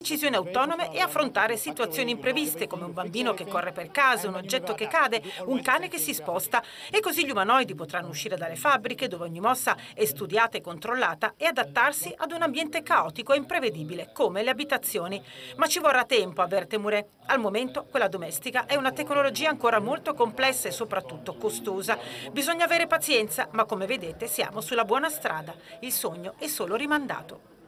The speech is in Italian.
decisioni autonome e affrontare situazioni impreviste come un bambino che corre per casa, un oggetto che cade, un cane che si sposta e così gli umanoidi potranno uscire dalle fabbriche dove ogni mossa è studiata e controllata e adattarsi ad un ambiente caotico e imprevedibile come le abitazioni. Ma ci vorrà tempo, avverte Mouret. Al momento quella domestica è una tecnologia ancora molto complessa e soprattutto costosa. Bisogna avere pazienza, ma come vedete siamo sulla buona strada. Il sogno è solo rimandato.